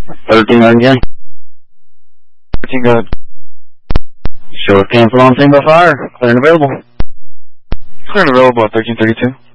13 again. 13, go ahead. Show cancel on scene by fire. Clear and available. Clear and available at 1332.